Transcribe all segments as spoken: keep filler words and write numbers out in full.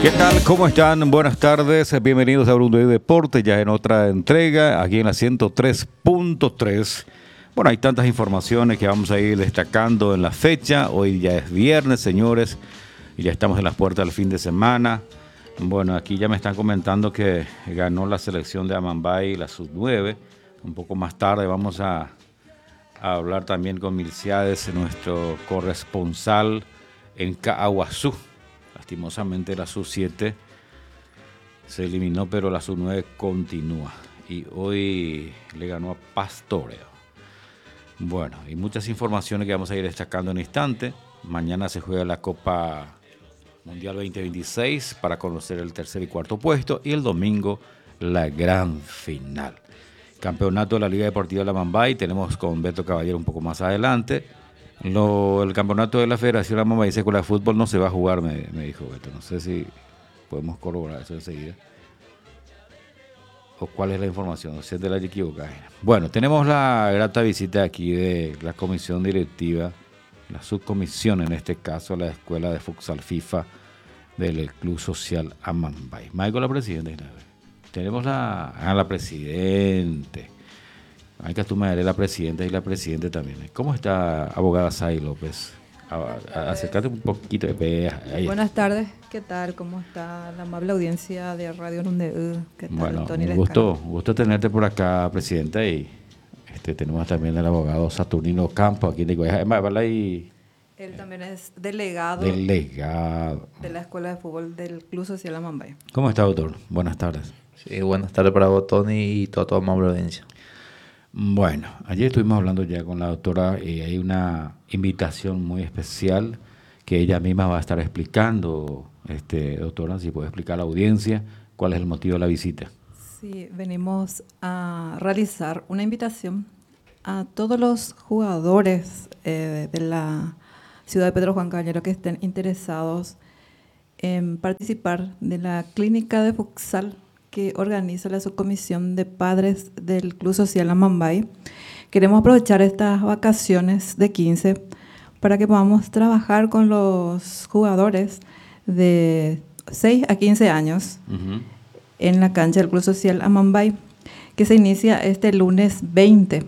¿Qué tal? ¿Cómo están? Buenas tardes. Bienvenidos a Hablando de Deporte, ya en otra entrega, aquí en la ciento tres punto tres. Bueno, hay tantas informaciones que vamos a ir destacando en la fecha. Hoy ya es viernes, señores, y ya estamos en las puertas del fin de semana. Bueno, aquí ya me están comentando que ganó la selección de Amambay, la sub nueve. Un poco más tarde vamos a, a hablar también con Milciades, nuestro corresponsal en Caaguazú. Lastimosamente la sub siete se eliminó, pero la sub nueve continúa. Y hoy le ganó a Pastoreo. Bueno, y muchas informaciones que vamos a ir destacando en instante. Mañana se juega la Copa Mundial veinte veintiséis para conocer el tercer y cuarto puesto. Y el domingo la gran final. Campeonato de la Liga Deportiva de la Amambay. Tenemos con Beto Caballero un poco más adelante. Lo, el campeonato de la Federación Amambayense Escuela de Fútbol no se va a jugar, me, me dijo Beto. No sé si podemos corroborar eso enseguida. ¿O cuál es la información? No sé, de la equivocada. Bueno, tenemos la grata visita aquí de la comisión directiva, la subcomisión en este caso, la escuela de futsal FIFA del Club Social Amambay. Michael, la presidenta. Tenemos la, a la presidente. Hay que tomar la presidenta y la presidenta también. ¿Cómo está, abogada Say López? Acércate un poquito de ahí. Buenas tardes, ¿qué tal? ¿Cómo está la amable audiencia de Radio Nunde? ¿Qué tal, bueno, Tony un gusto, un gusto tenerte por acá, presidenta, y este, tenemos también al abogado Saturnino Campo aquí en Nicoya. Y él también es delegado, delegado de la Escuela de Fútbol del Club Social Amambay. ¿Cómo está, doctor? Buenas tardes. Sí, buenas tardes para vos, Tony, y toda tu amable audiencia. Bueno, ayer estuvimos hablando ya con la doctora y hay una invitación muy especial que ella misma va a estar explicando. Este, doctora, si puede explicar a la audiencia cuál es el motivo de la visita. Sí, venimos a realizar una invitación a todos los jugadores eh, de la ciudad de Pedro Juan Caballero que estén interesados en participar de la clínica de futsal que organiza la subcomisión de padres del Club Social Amambay. Queremos aprovechar estas vacaciones de quince para que podamos trabajar con los jugadores de seis a quince años uh-huh. en la cancha del Club Social Amambay, que se inicia este lunes veinte.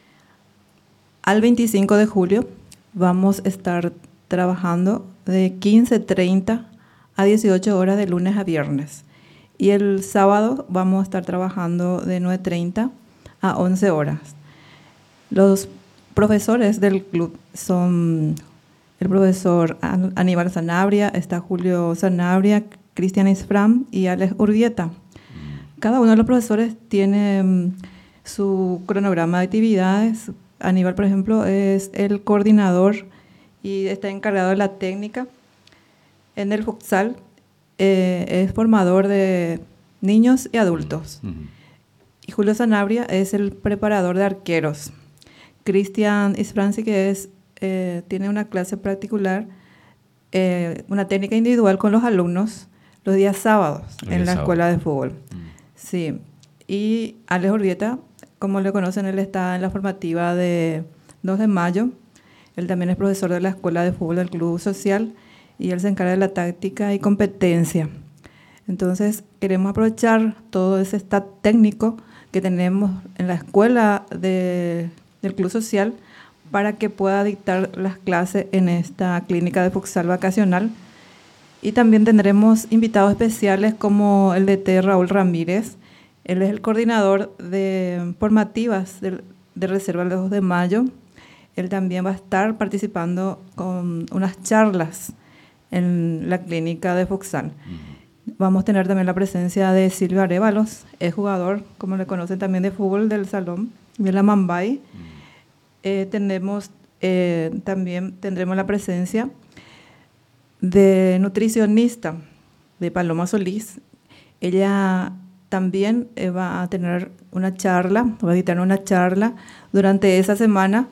Al veinticinco de julio vamos a estar trabajando de quince treinta a dieciocho horas de lunes a viernes. Y el sábado vamos a estar trabajando de nueve treinta a once horas. Los profesores del club son el profesor Aníbal Sanabria, está Julio Sanabria, Cristian Isfram y Alex Urbieta. Cada uno de los profesores tiene su cronograma de actividades. Aníbal, por ejemplo, es el coordinador y está encargado de la técnica. En el futsal Eh, es formador de niños y adultos. Uh-huh. Y Julio Sanabria es el preparador de arqueros. Cristian Isfranci, que es, eh, tiene una clase particular, eh, una técnica individual con los alumnos los días sábados el en la sábado. Escuela de fútbol. Uh-huh. Sí. Y Alex Urbieta, como le conocen, él está en la formativa de dos de mayo. Él también es profesor de la Escuela de Fútbol del Club Social. Y él se encarga de la táctica y competencia. Entonces, queremos aprovechar todo ese staff técnico que tenemos en la escuela de, del Club Social para que pueda dictar las clases en esta clínica de futsal vacacional. Y también tendremos invitados especiales como el D T Raúl Ramírez. Él es el coordinador de formativas de, de reserva del dos de mayo. Él también va a estar participando con unas charlas en la clínica de futsal. Uh-huh. Vamos a tener también la presencia de Silvio Arévalos, es jugador, como le conocen también, de fútbol del salón de la Amambay. Uh-huh. Eh, tenemos, eh, también tendremos la presencia de nutricionista de Paloma Solís. Ella también eh, va a tener una charla, va a dictar una charla durante esa semana.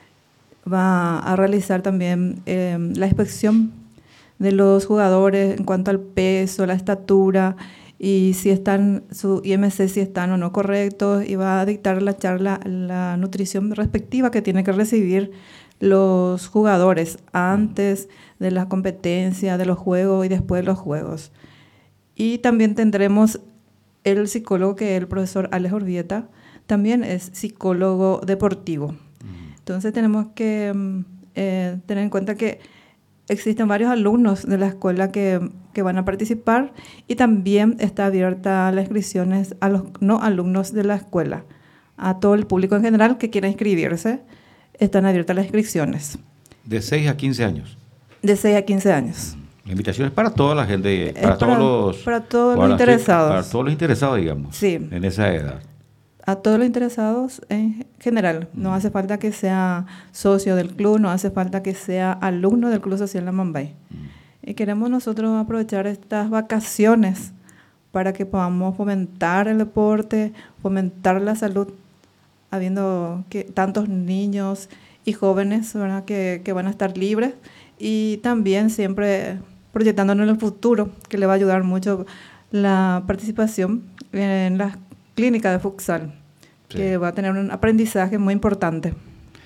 Va a realizar también eh, la inspección de los jugadores en cuanto al peso, la estatura y si están, su I M C si están o no correctos, y va a dictar la charla, la nutrición respectiva que tienen que recibir los jugadores antes de la competencia, de los juegos y después de los juegos. Y también tendremos el psicólogo, que es el profesor Alex Orvieta, también es psicólogo deportivo. Entonces tenemos que mm, eh, tener en cuenta que existen varios alumnos de la escuela que, que van a participar, y también está abierta las inscripciones a los no alumnos de la escuela. A todo el público en general que quiera inscribirse, están abiertas las inscripciones. De seis a quince años. De seis a quince años. La invitación es para toda la gente, Es para, para- todos los... para todos los las- interesados. Para todos los interesados, digamos. Sí. En esa edad. A todos los interesados en general. No hace falta que sea socio del club, no hace falta que sea alumno del Club Social Lamambay. Y queremos nosotros aprovechar estas vacaciones para que podamos fomentar el deporte, fomentar la salud, habiendo que tantos niños y jóvenes, ¿verdad?, que, que van a estar libres, y también siempre proyectándonos en el futuro, que le va a ayudar mucho la participación en las clínicas de futsal, Sí. que va a tener un aprendizaje muy importante.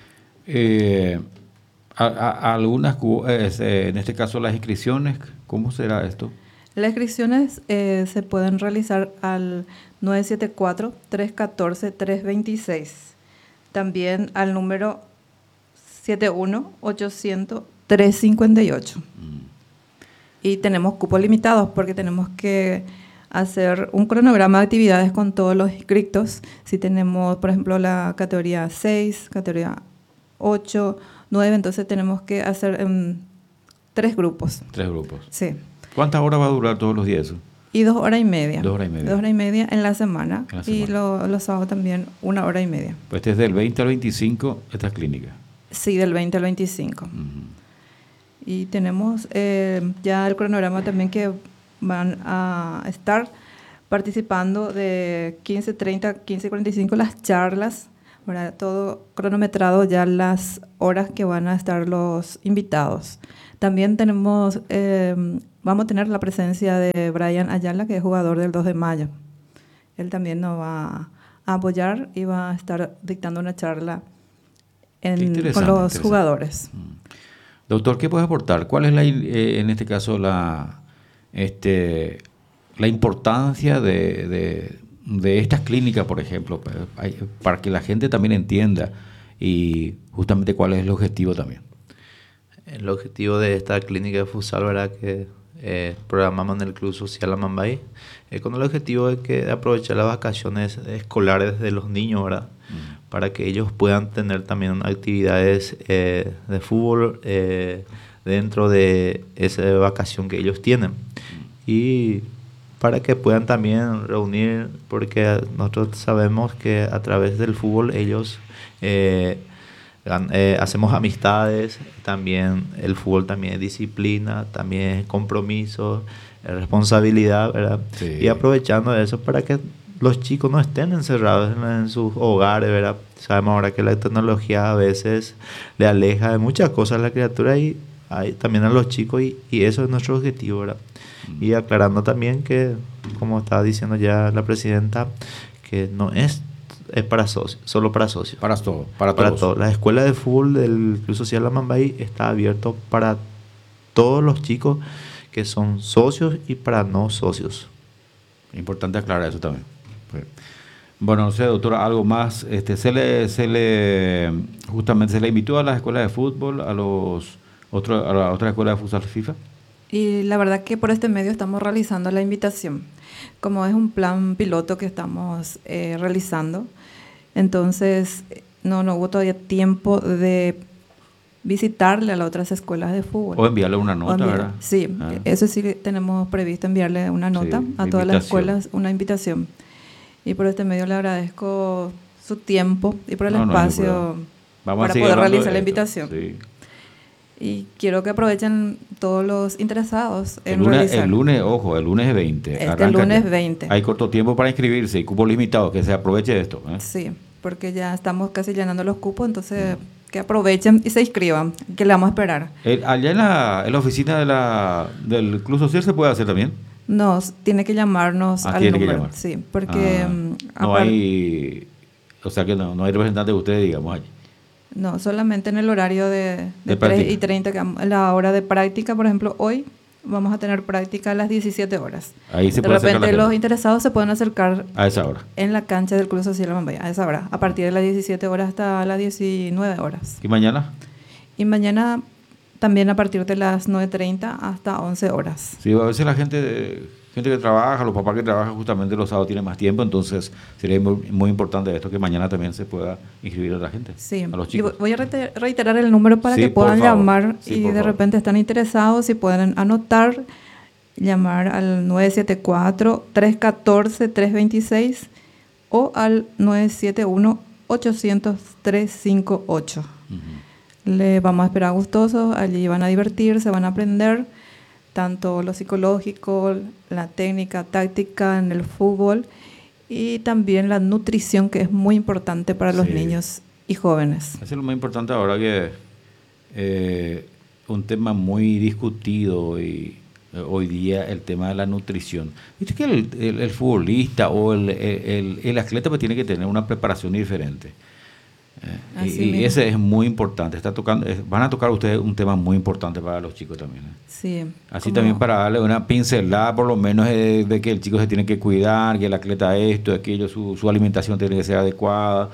Eh, a- a- algunas, cu- eh, eh, en este caso las inscripciones, ¿cómo será esto? Las inscripciones eh, se pueden realizar al nueve siete cuatro, tres uno cuatro, tres dos seis. También al número siete uno ochocientos, tres cinco ocho. Y tenemos cupos limitados porque tenemos que hacer un cronograma de actividades con todos los inscritos. Si tenemos, por ejemplo, la categoría seis, categoría ocho, nueve, entonces tenemos que hacer en tres grupos. Tres grupos. Sí. ¿Cuántas horas va a durar todos los días eso? Y dos horas y media. Dos horas y media. Dos horas y media en la semana. En la Y semana. lo- los sábados también una hora y media. Pues desde el veinte al veinticinco, estas clínicas. Sí, del veinte al veinticinco. Ujú. Y tenemos eh, ya el cronograma también, que van a estar participando de quince treinta, quince cuarenta y cinco las charlas, ¿verdad? Todo cronometrado ya las horas que van a estar los invitados. También tenemos, eh, vamos a tener la presencia de Brian Ayala, que es jugador del dos de mayo. Él también nos va a apoyar y va a estar dictando una charla Qué en- interesante, con los interesante. jugadores. Doctor, ¿qué puedes aportar? ¿Cuál es la, eh, en este caso la, este, la importancia de, de, de estas clínicas, por ejemplo, pa- hay- para que la gente también entienda y justamente cuál es el objetivo también? El objetivo de esta clínica de futsal, ¿verdad?, que eh, programamos en el Club Social Amambay, es con el objetivo de que de aprovechar las vacaciones escolares de los niños, ¿verdad?, para que ellos puedan tener también actividades eh, de fútbol eh, dentro de esa vacación que ellos tienen. Y para que puedan también reunir, porque nosotros sabemos que a través del fútbol ellos eh, gan- eh, hacemos amistades, también el fútbol también es disciplina, también es compromiso, es responsabilidad, ¿verdad? Sí. Y aprovechando eso para que los chicos no estén encerrados en, en sus hogares, ¿verdad? Sabemos ahora que la tecnología a veces le aleja de muchas cosas a la criatura y hay, también a los chicos, y, y eso es nuestro objetivo, ¿verdad? Y aclarando también que, como estaba diciendo ya la presidenta, que no es, es para socios, solo para socios. Para todo, para, Para todos. todos. La escuela de fútbol del Club Social Amambay está abierto para todos los chicos que son socios y para no socios. Importante aclarar eso también. Pues, bueno, no sé, doctora, algo más. Este, se le, se le, justamente se le invitó a las escuelas de fútbol, a los otros, a la otra escuela de futsal FIFA. Y la verdad que por este medio estamos realizando la invitación. Como es un plan piloto que estamos eh, realizando, entonces eh, no, no hubo todavía tiempo de visitarle a las otras escuelas de fútbol. O enviarle una O nota, enviar- ¿verdad? Sí, Ah. eso sí tenemos previsto enviarle una nota Sí, a todas las invitación. escuelas, una invitación. Y por este medio le agradezco su tiempo y por el No, no hay ningún espacio problema. Vamos a para seguir poder hablando realizar de la esto. invitación. Sí. Y quiero que aprovechen todos los interesados en El lunes, realizar. el lunes, ojo, el lunes veinte. Este arranca lunes ya. veinte. Hay corto tiempo para inscribirse y cupos limitados, que se aproveche de esto. ¿eh? Sí, porque ya estamos casi llenando los cupos, entonces que aprovechen y se inscriban, que le vamos a esperar. El- allá en la, en la oficina de la, del Club Social se puede hacer también. Nos tiene que llamarnos Ah, al tiene que número. llamar. Sí, porque Ah, mm, no apar- hay, o sea que no, no hay representante de ustedes, digamos, allí. no, solamente en el horario de, de De tres práctica. y treinta, que am- la hora de práctica, por ejemplo, hoy vamos a tener práctica a las diecisiete horas. Ahí se De puede acercar la repente los gente. interesados se pueden acercar A esa hora. en la cancha del Club Social Amambay, a esa hora, a partir de las diecisiete horas hasta las diecinueve horas. ¿Y mañana? Y mañana también a partir de las nueve treinta hasta once horas. Sí, a veces la gente, gente que trabaja, los papás que trabajan justamente los sábados tienen más tiempo, entonces sería muy, muy importante esto que mañana también se pueda inscribir a la gente, Sí, a los y chicos. voy a reiter- reiterar el número para Sí, que por puedan favor. llamar Sí, y por de favor. repente están interesados y pueden anotar, llamar al nueve siete cuatro, tres uno cuatro, tres dos seis o al nueve siete uno, ocho cero cero, tres cinco ocho. Ujú. Le vamos a esperar gustosos, allí van a divertirse, van a aprender tanto lo psicológico, la técnica, táctica en el fútbol y también la nutrición, que es muy importante para los Sí. niños y jóvenes. Eso es lo más importante ahora, que eh, un tema muy discutido y eh, hoy día el tema de la nutrición. Viste que el, el- el futbolista o el, el, el- el atleta pues tiene que tener una preparación diferente. Eh, y, Así y mismo. ese es muy importante. Está tocando, es- van a tocar ustedes un tema muy importante para los chicos también. ¿eh? Sí. Así como- también para darle una pincelada por lo menos de, de que el chico se tiene que cuidar, que el atleta esto, aquello, su, su alimentación tiene que ser adecuada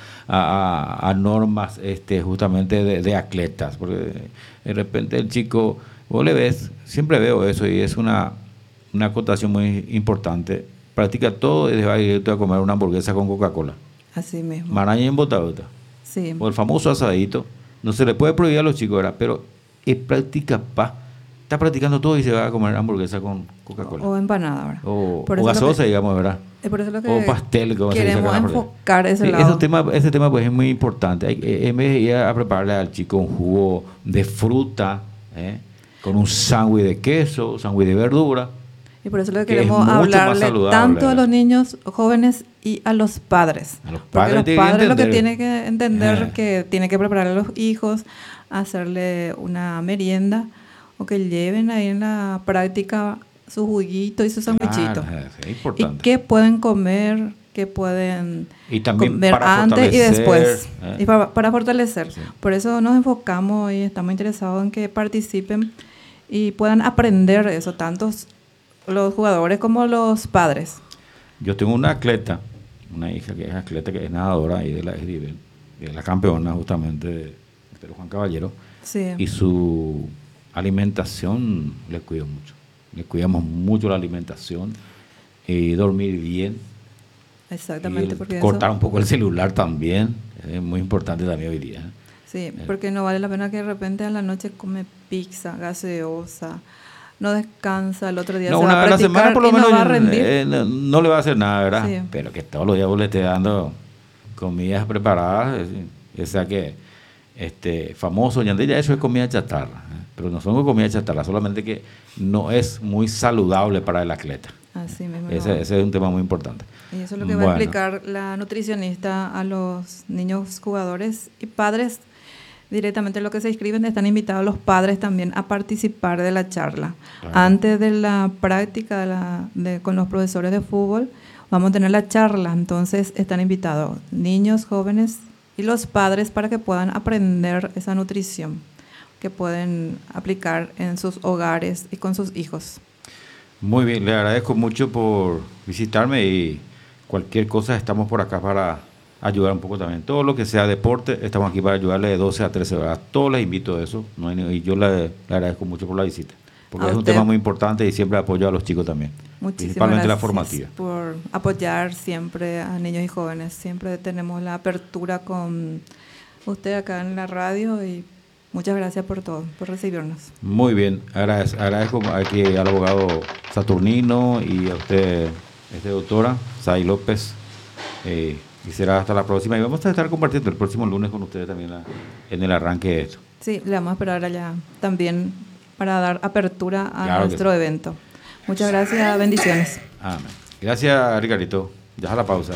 a, a- a normas este, justamente de, de atletas. Porque de repente el chico, vos le ves, siempre veo eso y es una, una acotación muy importante. Practica todo y va directo a comer una hamburguesa con Coca-Cola. Así mismo. Maraña en botadota. Sí. O el famoso asadito. No se le puede prohibir a los chicos, ¿verdad? Pero es práctica pa. Está practicando todo y se va a comer hamburguesa con Coca-Cola. O empanada, ¿verdad? O, Por o eso lo gaseosa, que- digamos, ¿verdad? Es por eso lo que O pastel, como se dice queremos acá en la enfocar ese Sí, lado. ese tema, ese tema pues es muy importante. Hay, eh, en vez de ir a prepararle al chico un jugo de fruta, ¿eh? Con un sándwich de queso, sándwich de verdura. Y por eso lo que que es queremos mucho más hablarle saludable, tanto a ¿verdad? los niños jóvenes y a los padres. A los Porque padres los tienen que padres lo que entender. tienen que entender Eh. que tienen que preparar a los hijos, hacerle una merienda o que lleven ahí en la práctica su juguito y su sandwichito. Claro, es Y importante. qué pueden comer, qué pueden Y también comer para antes y fortalecer, después. ¿eh? Y para, para fortalecer. Sí. Por eso nos enfocamos y estamos interesados en que participen y puedan aprender eso, tantos los jugadores como los padres. Yo tengo una atleta, una hija que es atleta, que es nadadora ahí de la Esdivel, que es la campeona justamente de Pedro Juan Caballero, Sí. y su alimentación le cuido mucho. Le cuidamos mucho la alimentación y dormir bien. Exactamente, y el porque cortar eso, un poco el celular también, es muy importante también hoy día. ¿eh? sí, porque no vale la pena que de repente a la noche come pizza, gaseosa, no descansa, el otro día No, se una va a vez a la practicar semana por lo y no menos va a rendir. eh, no, no le va a hacer nada, ¿verdad? Sí. Pero que todos los días vos le estés dando comidas preparadas, es- esa que este famoso Yandella, eso es comida chatarra, ¿eh? Pero no son comida chatarra, solamente que no es muy saludable para el atleta. Así mismo. Ese, no. ese es un tema muy importante. Y eso es lo que va a Bueno. explicar la nutricionista a los niños jugadores y padres. Directamente lo que se inscriben, están invitados los padres también a participar de la charla. Claro. Antes de la práctica de la- de- con los profesores de fútbol, vamos a tener la charla. Entonces están invitados niños, jóvenes y los padres para que puedan aprender esa nutrición que pueden aplicar en sus hogares y con sus hijos. Muy bien, le agradezco mucho por visitarme y cualquier cosa estamos por acá para ayudar un poco también. Todo lo que sea deporte, estamos aquí para ayudarle de doce a trece horas. Todos les invito a eso, no hay ni- y yo le, le agradezco mucho por la visita, porque A es un usted. tema muy importante y siempre apoyo a los chicos también, Muchísimas principalmente la gracias formativa. por apoyar siempre a niños y jóvenes. Siempre tenemos la apertura con usted acá en la radio y muchas gracias por todo, por recibirnos. Muy bien, agradezco, agradezco aquí al abogado Saturnino y a usted, este doctora, Say López. Eh, y será hasta la próxima. Y vamos a estar compartiendo el próximo lunes con ustedes también la- en el arranque de esto. Sí, le vamos a esperar allá también para dar apertura a Claro que nuestro sí. evento. Muchas gracias, bendiciones. Amén. Gracias, Ricardito. Deja la pausa.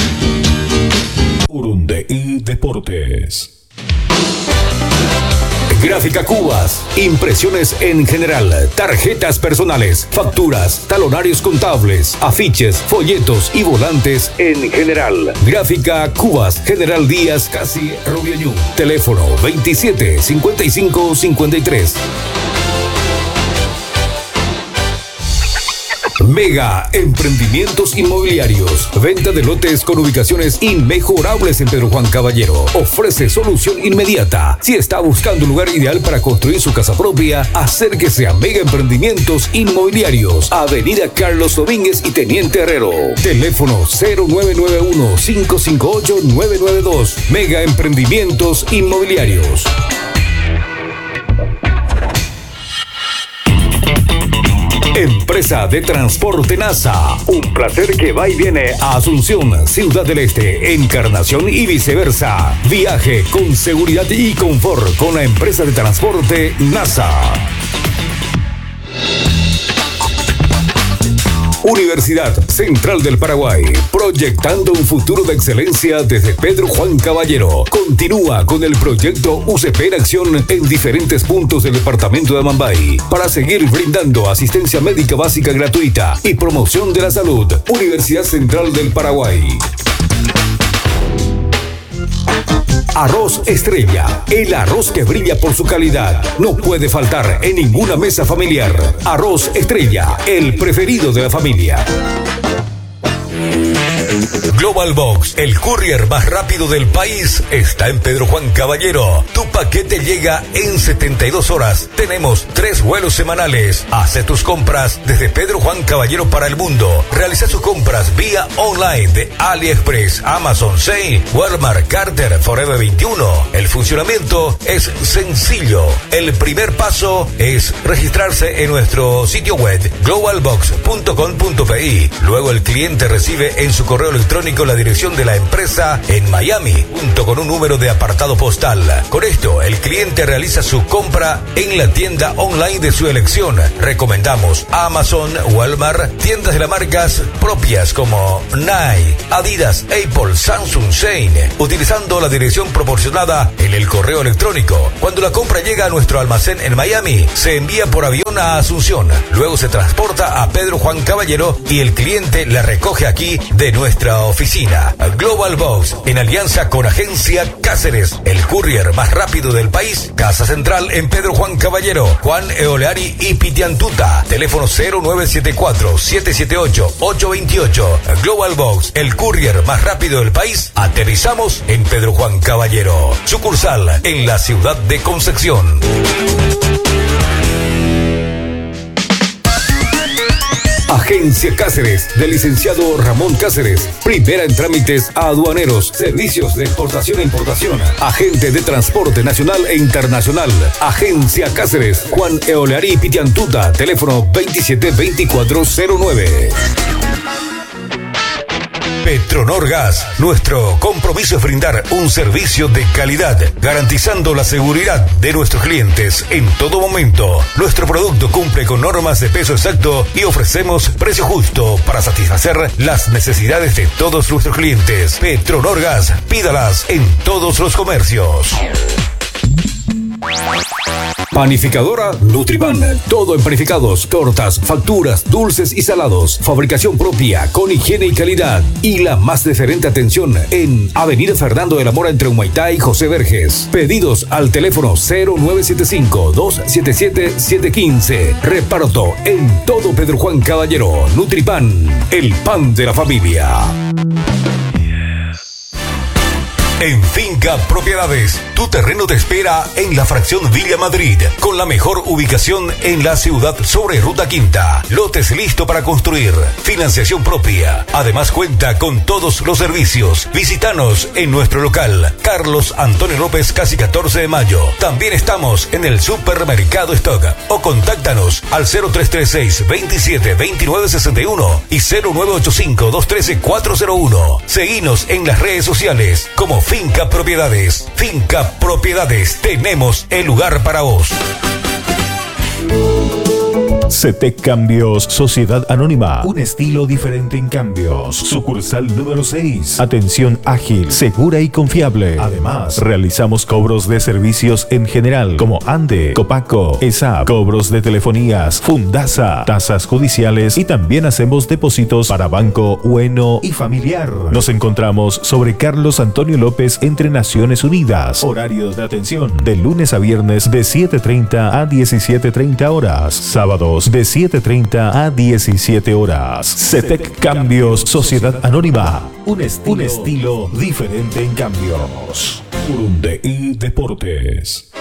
Urundeí Deportes. Gráfica Cubas, impresiones en general, tarjetas personales, facturas, talonarios contables, afiches, folletos y volantes en general. Gráfica Cubas, General Díaz, casi Rubiañú. Teléfono veintisiete cincuenta y cinco cincuenta y tres. Mega Emprendimientos Inmobiliarios. Venta de lotes con ubicaciones inmejorables en Pedro Juan Caballero. Ofrece solución inmediata. Si está buscando un lugar ideal para construir su casa propia, acérquese a Mega Emprendimientos Inmobiliarios. Avenida Carlos Domínguez y Teniente Herrero. Teléfono cero nueve nueve uno, cinco cinco ocho, nueve nueve dos. Mega Emprendimientos Inmobiliarios. Empresa de Transporte NASA. Un placer que va y viene a Asunción, Ciudad del Este, Encarnación y viceversa. Viaje con seguridad y confort con la empresa de transporte NASA. Universidad Central del Paraguay, proyectando un futuro de excelencia desde Pedro Juan Caballero. Continúa con el proyecto U C P en acción en diferentes puntos del departamento de Amambay para seguir brindando asistencia médica básica gratuita y promoción de la salud. Universidad Central del Paraguay. Arroz Estrella, el arroz que brilla por su calidad. No puede faltar en ninguna mesa familiar. Arroz Estrella, el preferido de la familia. Global Box, el courier más rápido del país, está en Pedro Juan Caballero. Tu paquete llega en setenta y dos horas. Tenemos tres vuelos semanales. Hace tus compras desde Pedro Juan Caballero para el mundo. Realiza sus compras vía online de AliExpress, Amazon, Shein, Walmart, Carter, Forever veintiuno. El funcionamiento es sencillo. El primer paso es registrarse en nuestro sitio web global box punto com punto pi. Luego el cliente recibe en su correo electrónico la dirección de la empresa en Miami, junto con un número de apartado postal. Con esto, el cliente realiza su compra en la tienda online de su elección. Recomendamos Amazon, Walmart, tiendas de las marcas propias como Nike, Adidas, Apple, Samsung, Shein, utilizando la dirección proporcionada en el correo electrónico. Cuando la compra llega a nuestro almacén en Miami, se envía por avión a Asunción. Luego se transporta a Pedro Juan Caballero y el cliente la recoge aquí de nuestra oficina. Global Box, en alianza con Agencia Cáceres, el courier más rápido del país. Casa Central en Pedro Juan Caballero, Juan Eoleari y Pitiantuta. Teléfono cero nueve siete cuatro, siete siete ocho, ocho dos ocho. Global Box, el courier más rápido del país. Aterrizamos en Pedro Juan Caballero. Sucursal en la ciudad de Concepción. Agencia Cáceres, del licenciado Ramón Cáceres. Primera en trámites aduaneros, servicios de exportación e importación. Agente de transporte nacional e internacional. Agencia Cáceres, Juan Eoleari Pitiantuta. Teléfono veintisiete veinticuatro cero nueve. Petronor Gas, nuestro compromiso es brindar un servicio de calidad, garantizando la seguridad de nuestros clientes en todo momento. Nuestro producto cumple con normas de peso exacto y ofrecemos precio justo para satisfacer las necesidades de todos nuestros clientes. Petronor Gas, pídalas en todos los comercios. Panificadora Nutripan. Todo en panificados, tortas, facturas, dulces y salados. Fabricación propia, con higiene y calidad. Y la más diferente atención en Avenida Fernando de la Mora entre Humaitá y José Verges. Pedidos al teléfono cero nueve siete cinco, dos siete siete, siete uno cinco. Reparto en todo Pedro Juan Caballero. Nutripan, el pan de la familia. En Finca Propiedades, tu terreno te espera en la fracción Villa Madrid, con la mejor ubicación en la ciudad sobre Ruta Quinta. Lotes listo para construir, financiación propia. Además cuenta con todos los servicios. Visítanos en nuestro local, Carlos Antonio López, casi catorce de mayo. También estamos en el supermercado Stock. O contáctanos al cero tres tres seis, veintisiete, veintinueve sesenta y uno y cero nueve ocho cinco, dos uno tres, cuatro cero uno. Seguinos en las redes sociales como Finca Propiedades. Finca Propiedades, tenemos el lugar para vos. CETEC Cambios, Sociedad Anónima. Un estilo diferente en cambios. Sucursal número seis. Atención ágil, segura y confiable. Además, realizamos cobros de servicios en general como ANDE, Copaco, ESAP, cobros de telefonías, Fundasa, tasas judiciales y también hacemos depósitos para Banco Bueno y Familiar. Nos encontramos sobre Carlos Antonio López entre Naciones Unidas. Horario de atención de lunes a viernes de siete treinta a diecisiete treinta horas. Sábados de siete treinta a diecisiete horas. CETEC Cambios, Sociedad Anónima. Un estilo, un estilo diferente en cambios. Urundeí Deportes.